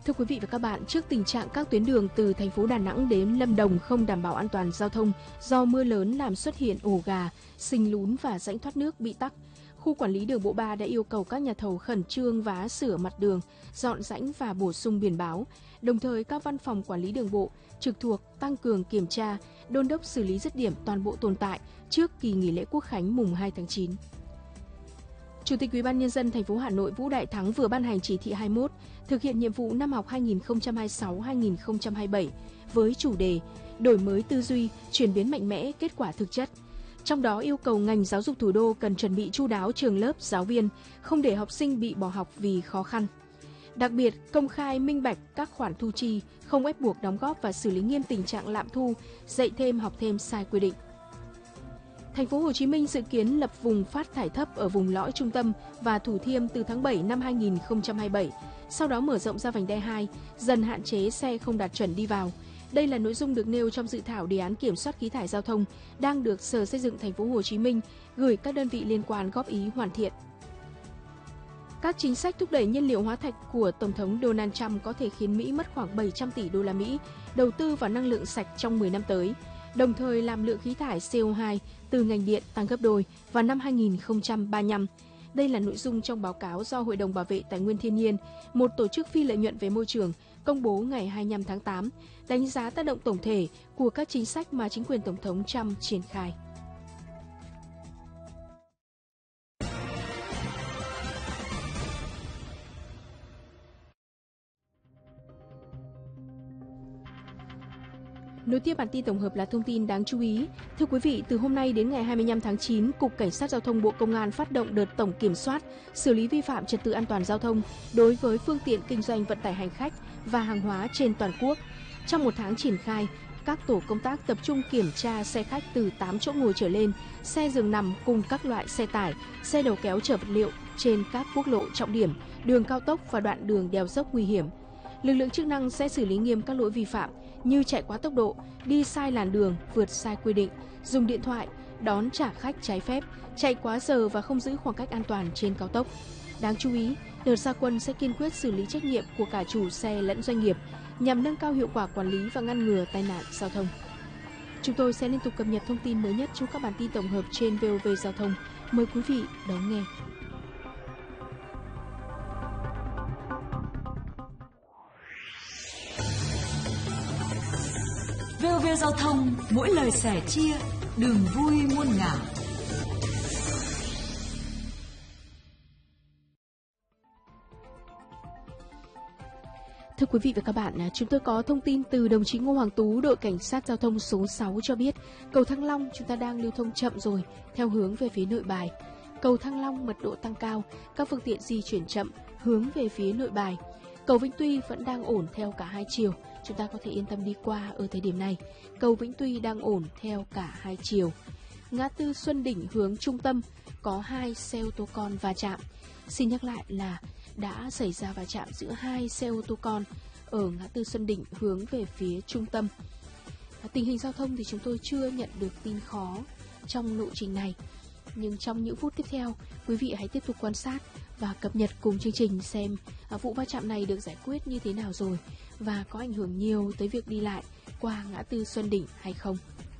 Thưa quý vị và các bạn, trước tình trạng các tuyến đường từ thành phố Đà Nẵng đến Lâm Đồng không đảm bảo an toàn giao thông do mưa lớn làm xuất hiện ổ gà, sình lún và rãnh thoát nước bị tắc, Khu quản lý đường bộ 3 đã yêu cầu các nhà thầu khẩn trương vá sửa mặt đường, dọn rãnh và bổ sung biển báo. Đồng thời, các văn phòng quản lý đường bộ trực thuộc tăng cường kiểm tra, đôn đốc xử lý dứt điểm toàn bộ tồn tại trước kỳ nghỉ lễ Quốc khánh mùng 2 tháng 9. Chủ tịch UBND thành phố Hà Nội Vũ Đại Thắng vừa ban hành chỉ thị 21 thực hiện nhiệm vụ năm học 2026-2027 với chủ đề đổi mới tư duy, chuyển biến mạnh mẽ, kết quả thực chất. Trong đó yêu cầu ngành giáo dục thủ đô cần chuẩn bị chu đáo trường lớp, giáo viên, không để học sinh bị bỏ học vì khó khăn. Đặc biệt, công khai minh bạch các khoản thu chi, không ép buộc đóng góp và xử lý nghiêm tình trạng lạm thu, dạy thêm học thêm sai quy định. Thành phố Hồ Chí Minh dự kiến lập vùng phát thải thấp ở vùng lõi trung tâm và Thủ Thiêm từ tháng 7 năm 2027, sau đó mở rộng ra vành đai 2, dần hạn chế xe không đạt chuẩn đi vào. Đây là nội dung được nêu trong dự thảo đề án kiểm soát khí thải giao thông đang được Sở Xây dựng Thành phố Hồ Chí Minh gửi các đơn vị liên quan góp ý hoàn thiện. Các chính sách thúc đẩy nhiên liệu hóa thạch của Tổng thống Donald Trump có thể khiến Mỹ mất khoảng 700 tỷ đô la Mỹ đầu tư vào năng lượng sạch trong 10 năm tới, đồng thời làm lượng khí thải CO2 từ ngành điện tăng gấp đôi vào năm 2035. Đây là nội dung trong báo cáo do Hội đồng Bảo vệ Tài nguyên Thiên nhiên, một tổ chức phi lợi nhuận về môi trường, công bố ngày 25 tháng 8, đánh giá tác động tổng thể của các chính sách mà chính quyền Tổng thống Trump triển khai. Nối tiếp bản tin tổng hợp là thông tin đáng chú ý. Thưa quý vị, từ hôm nay đến ngày 25 tháng 9, Cục Cảnh sát Giao thông Bộ Công an phát động đợt tổng kiểm soát, xử lý vi phạm trật tự an toàn giao thông đối với phương tiện kinh doanh vận tải hành khách và hàng hóa trên toàn quốc. Trong một tháng triển khai, các tổ công tác tập trung kiểm tra xe khách từ 8 chỗ ngồi trở lên, xe giường nằm cùng các loại xe tải, xe đầu kéo chở vật liệu trên các quốc lộ trọng điểm, đường cao tốc và đoạn đường đèo dốc nguy hiểm. Lực lượng chức năng sẽ xử lý nghiêm các lỗi vi phạm như chạy quá tốc độ, đi sai làn đường, vượt sai quy định, dùng điện thoại, đón trả khách trái phép, chạy quá giờ và không giữ khoảng cách an toàn trên cao tốc. Đáng chú ý, đợt ra quân sẽ kiên quyết xử lý trách nhiệm của cả chủ xe lẫn doanh nghiệp nhằm nâng cao hiệu quả quản lý và ngăn ngừa tai nạn giao thông. Chúng tôi sẽ liên tục cập nhật thông tin mới nhất trong các bản tin tổng hợp trên VOV Giao thông. Mời quý vị đón nghe. VOV Giao thông, mỗi lời sẻ chia, đường vui muôn ngả. Thưa quý vị và các bạn, chúng tôi có thông tin từ đồng chí Ngô Hoàng Tú, đội cảnh sát giao thông số 6 cho biết cầu Thăng Long chúng ta đang lưu thông chậm rồi, theo hướng về phía Nội Bài. Cầu Thăng Long mật độ tăng cao, các phương tiện di chuyển chậm hướng về phía Nội Bài. Cầu Vĩnh Tuy vẫn đang ổn theo cả hai chiều, chúng ta có thể yên tâm đi qua ở thời điểm này. Cầu Vĩnh Tuy đang ổn theo cả hai chiều. Ngã tư Xuân Đỉnh hướng trung tâm có 2 xe ô tô con va chạm. Xin nhắc lại là đã xảy ra va chạm giữa 2 xe ô tô con ở ngã tư Xuân Đỉnh hướng về phía trung tâm. Tình hình giao thông thì chúng tôi chưa nhận được tin khó trong lộ trình này. Nhưng trong những phút tiếp theo, quý vị hãy tiếp tục quan sát và cập nhật cùng chương trình xem vụ va chạm này được giải quyết như thế nào rồi và có ảnh hưởng nhiều tới việc đi lại qua ngã tư Xuân Đỉnh hay không.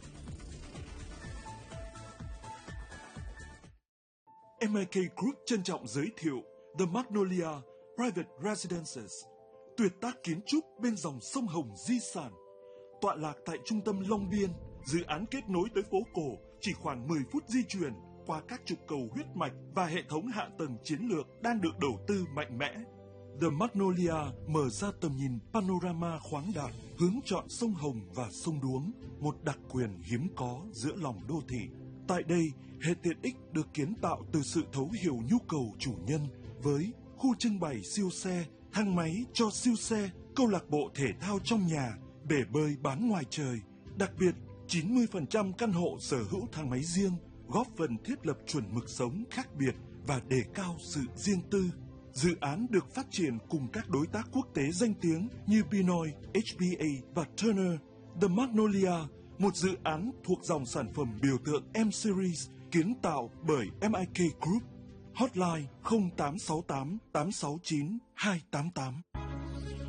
MIK Group trân trọng giới thiệu The Magnolia Private Residences, tuyệt tác kiến trúc bên dòng sông Hồng di sản. Tọa lạc tại trung tâm Long Biên, dự án kết nối tới phố cổ chỉ khoảng 10 phút di chuyển qua các trục cầu huyết mạch và hệ thống hạ tầng chiến lược đang được đầu tư mạnh mẽ. The Magnolia mở ra tầm nhìn panorama khoáng đạt, hướng chọn sông Hồng và sông Đuống, một đặc quyền hiếm có giữa lòng đô thị. Tại đây, hệ tiện ích được kiến tạo từ sự thấu hiểu nhu cầu chủ nhân với khu trưng bày siêu xe, thang máy cho siêu xe, câu lạc bộ thể thao trong nhà, bể bơi bán ngoài trời. Đặc biệt, 90% căn hộ sở hữu thang máy riêng, góp phần thiết lập chuẩn mực sống khác biệt và đề cao sự riêng tư. Dự án được phát triển cùng các đối tác quốc tế danh tiếng như Pinoy, HBA và Turner. The Magnolia, một dự án thuộc dòng sản phẩm biểu tượng M-Series kiến tạo bởi MIK Group. Hotline 0868 869 288.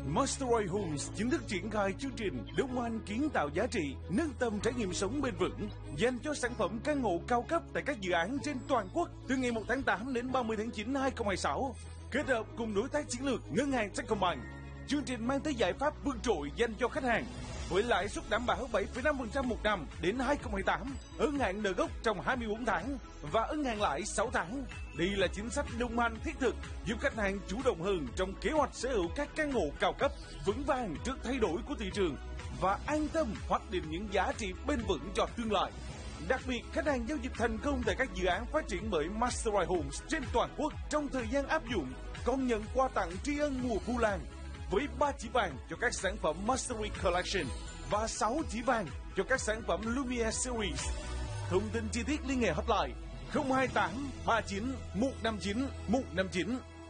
Mastery Homes chính thức triển khai chương trình đồng hành kiến tạo giá trị, nâng tầm trải nghiệm sống bền vững dành cho sản phẩm căn hộ cao cấp tại các dự án trên toàn quốc từ ngày 1 tháng 8 đến 30 tháng 9 2026. Kết hợp cùng đối tác chiến lược ngân hàng Techcombank, chương trình mang tới giải pháp vượt trội dành cho khách hàng với lãi suất đảm bảo 7,5% một năm đến 2028, ân hạn nợ gốc trong 24 tháng và ân hạn lãi 6 tháng. Đây là chính sách đồng hành thiết thực giúp khách hàng chủ động hơn trong kế hoạch sở hữu các căn hộ cao cấp, vững vàng trước thay đổi của thị trường và an tâm hoạch định những giá trị bền vững cho tương lai. Đặc biệt, khách hàng giao dịch thành công tại các dự án phát triển bởi Mastery Homes trên toàn quốc trong thời gian áp dụng còn nhận quà tặng tri ân mùa Vu Lan với 3 chỉ vàng cho các sản phẩm Mastery Collection và 6 chỉ vàng cho các sản phẩm Lumiere Series. Thông tin chi tiết liên hệ hotline 028 39 159 159.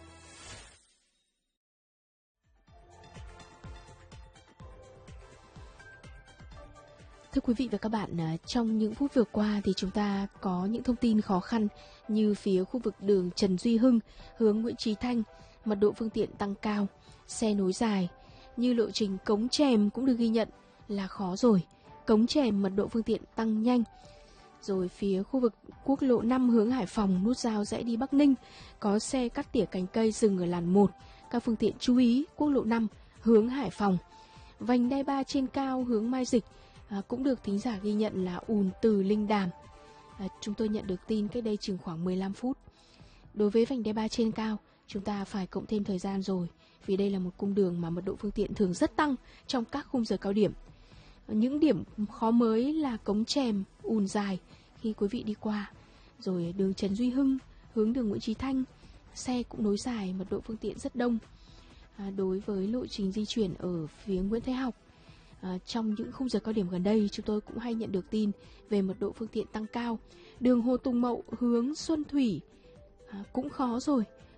Thưa quý vị và các bạn, trong những phút vừa qua thì chúng ta có những thông tin khó khăn như phía khu vực đường Trần Duy Hưng hướng Nguyễn Chí Thanh, mật độ phương tiện tăng cao, xe nối dài, như lộ trình Cống Chèm cũng được ghi nhận là khó rồi. Cống Chèm mật độ phương tiện tăng nhanh. Rồi phía khu vực quốc lộ 5 hướng Hải Phòng, nút giao rẽ đi Bắc Ninh, có xe cắt tỉa cành cây dừng ở làn 1. Các phương tiện chú ý quốc lộ 5 hướng Hải Phòng. Vành đai 3 trên cao hướng Mai Dịch cũng được thính giả ghi nhận là ùn từ Linh Đàm. Chúng tôi nhận được tin cách đây chừng khoảng 15 phút. Đối với vành đai 3 trên cao, chúng ta phải cộng thêm thời gian rồi, vì đây là một cung đường mà mật độ phương tiện thường rất tăng trong các khung giờ cao điểm. Những điểm khó mới là Cống Chèm ùn dài khi quý vị đi qua, rồi đường Trần Duy Hưng hướng đường Nguyễn Chí Thanh, xe cũng nối dài, mật độ phương tiện rất đông. Đối với lộ trình di chuyển ở phía Nguyễn Thái Học, trong những khung giờ cao điểm gần đây, chúng tôi cũng hay nhận được tin về mật độ phương tiện tăng cao. Đường Hồ Tùng Mậu hướng Xuân Thủy cũng khó rồi,